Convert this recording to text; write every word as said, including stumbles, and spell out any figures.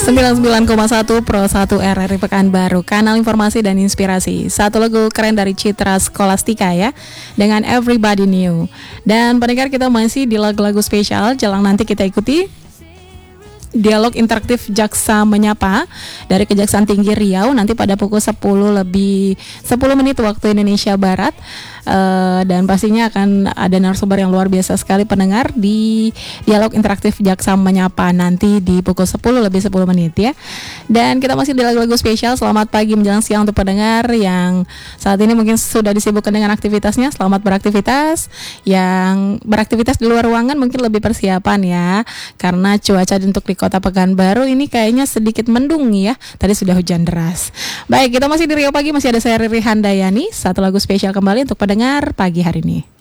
sembilan puluh sembilan koma satu Pro satu R R I Pekanbaru, kanal informasi dan inspirasi. Satu lagu keren dari Citra Scholastika ya, dengan Everybody New. Dan pendengar, kita masih di lagu-lagu spesial. Jelang nanti kita ikuti dialog interaktif Jaksa Menyapa dari Kejaksaan Tinggi Riau nanti pada pukul sepuluh lebih sepuluh menit waktu Indonesia Barat. Uh, dan pastinya akan ada narasumber yang luar biasa sekali pendengar di dialog interaktif Jaksa Menyapa nanti di pukul sepuluh lebih sepuluh menit ya. Dan kita masih di lagu-lagu spesial. Selamat pagi menjelang siang untuk pendengar yang saat ini mungkin sudah disibukkan dengan aktivitasnya. Selamat beraktivitas. Yang beraktivitas di luar ruangan mungkin lebih persiapan ya, karena cuaca untuk di Kota Pekanbaru ini kayaknya sedikit mendung ya. Tadi sudah hujan deras. Baik, kita masih di Riau Pagi, masih ada saya Riri Handayani. Satu lagu spesial kembali untuk pendengar pagi hari ini.